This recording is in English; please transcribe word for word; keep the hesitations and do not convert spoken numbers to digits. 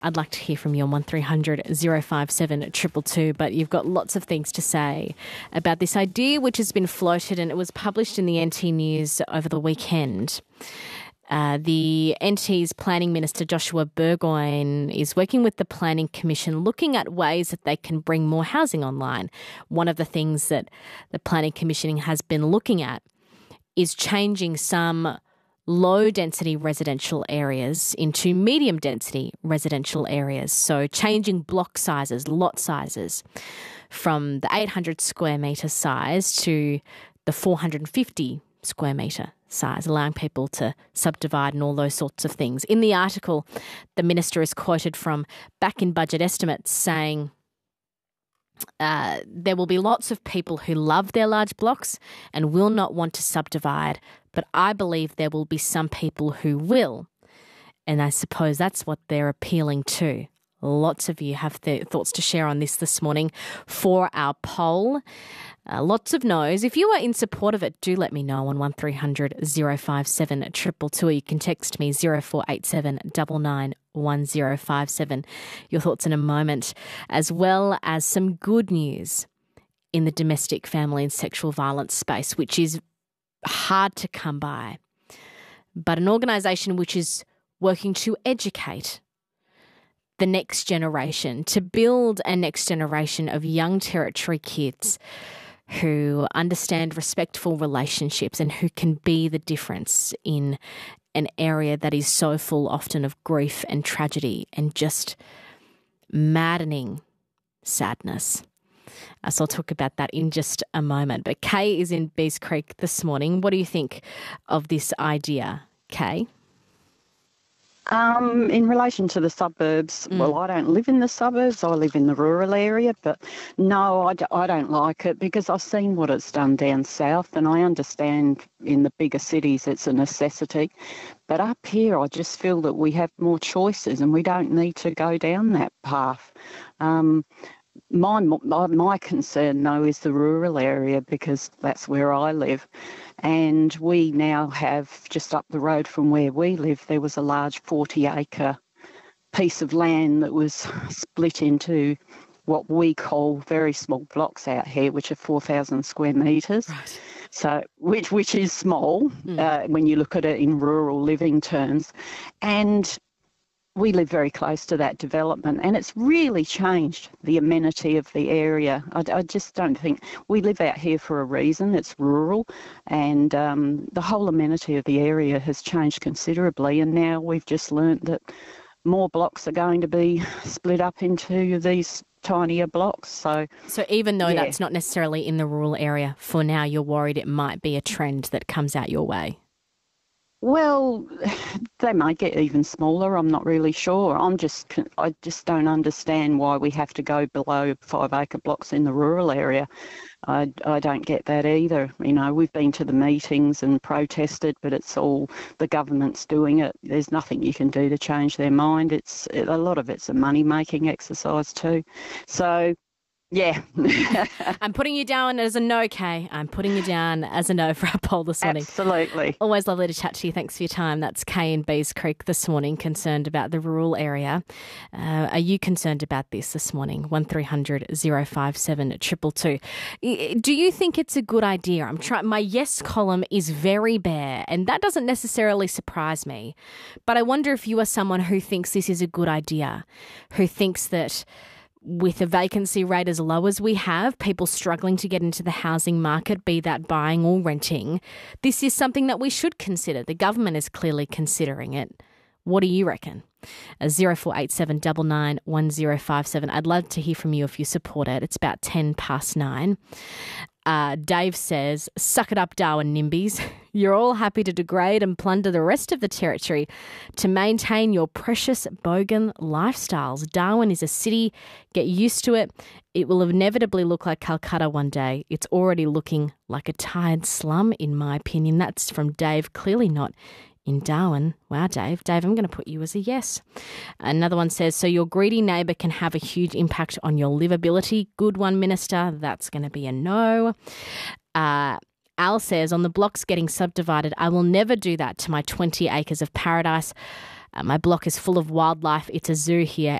I'd like to hear from you on one three hundred oh five seven two two two, but you've got lots of things to say about this idea which has been floated, and it was published in the N T News over the weekend. Uh, the N T's Planning Minister Joshua Burgoyne is working with the Planning Commission looking at ways that they can bring more housing online. One of the things that the Planning Commission has been looking at is changing some low-density residential areas into medium-density residential areas. So changing block sizes, lot sizes, from the eight hundred square metre size to the four hundred fifty square metre size, allowing people to subdivide and all those sorts of things. In the article, the minister is quoted from back in budget estimates saying uh, there will be lots of people who love their large blocks and will not want to subdivide, but I believe there will be some people who will. And I suppose that's what they're appealing to. Lots of you have th- thoughts to share on this this morning for our poll. Uh, lots of no's. If you are in support of it, do let me know on one three hundred oh five seven two two two, or you can text me zero four eight seven nine nine one zero five seven. Your thoughts in a moment, as well as some good news in the domestic, family and sexual violence space, which is hard to come by. But an organisation which is working to educate the next generation, to build a next generation of young Territory kids who understand respectful relationships and who can be the difference in an area that is so full often of grief and tragedy and just maddening sadness. Uh, so I'll talk about that in just a moment. But Kay is in Bees Creek this morning. What do you think of this idea, Kay? Um, in relation to the suburbs, mm. well, I don't live in the suburbs. I live in the rural area, but no, I, d- I don't like it because I've seen what it's done down south, and I understand in the bigger cities it's a necessity. But up here, I just feel that we have more choices and we don't need to go down that path. Um, My, my my concern, though, is the rural area because that's where I live. And we now have, just up the road from where we live, there was a large forty-acre piece of land that was split into what we call very small blocks out here, which are four thousand square metres. Right. So, which which is small mm. uh, when you look at it in rural living terms. And we live very close to that development, and it's really changed the amenity of the area. I, I just don't think we live out here for a reason. It's rural, and um, the whole amenity of the area has changed considerably. And now we've just learnt that more blocks are going to be split up into these tinier blocks. So, so even though yeah. that's not necessarily in the rural area, for now you're worried it might be a trend that comes out your way. Well, they might get even smaller. I'm not really sure. I'm just, I just don't understand why we have to go below five acre blocks in the rural area. I, I don't get that either. You know, we've been to the meetings and protested, but it's all the government's doing it. There's nothing you can do to change their mind. It's a lot of it's a money making exercise too. So. Yeah. I'm putting you down as a no, Kay. I'm putting you down as a no for our poll this morning. Absolutely. Always lovely to chat to you. Thanks for your time. That's Kay in Bees Creek this morning, concerned about the rural area. Uh, are you concerned about this this morning? one three hundred oh five seven two two two. Do you think it's a good idea? I'm trying. My yes column is very bare, and that doesn't necessarily surprise me. But I wonder if you are someone who thinks this is a good idea, who thinks that with a vacancy rate as low as we have, people struggling to get into the housing market, be that buying or renting, this is something that we should consider. The government is clearly considering it. What do you reckon? zero four eight seven nine nine one zero five seven. I'd love to hear from you if you support it. It's about ten past nine. Uh, Dave says, suck it up, Darwin NIMBYs. You're all happy to degrade and plunder the rest of the territory to maintain your precious bogan lifestyles. Darwin is a city. Get used to it. It will inevitably look like Calcutta one day. It's already looking like a tired slum, in my opinion. That's from Dave, clearly not in Darwin. Wow, Dave. Dave, I'm going to put you as a yes. Another one says, so your greedy neighbour can have a huge impact on your livability. Good one, Minister. That's going to be a no. Uh, Al says, on the blocks getting subdivided, I will never do that to my twenty acres of paradise. Uh, my block is full of wildlife. It's a zoo here.